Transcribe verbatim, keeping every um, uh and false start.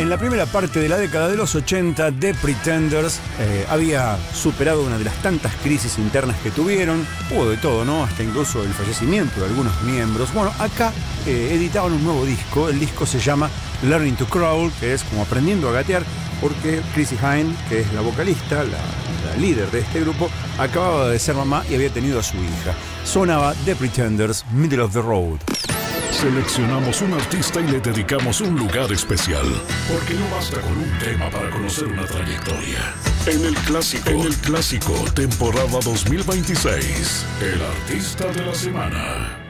En la primera parte de la década de los ochenta, The Pretenders eh, había superado una de las tantas crisis internas que tuvieron. Hubo de todo, ¿no? Hasta incluso el fallecimiento de algunos miembros. Bueno, acá eh, editaban un nuevo disco. El disco se llama Learning to Crawl, que es como aprendiendo a gatear, porque Chrissie Hynde, que es la vocalista, la, la líder de este grupo, acababa de ser mamá y había tenido a su hija. Sonaba The Pretenders, Middle of the Road. Seleccionamos un artista y le dedicamos un lugar especial, porque no basta con un tema para conocer una trayectoria. En el clásico, en el clásico, temporada dos mil veintiséis, el artista de la semana.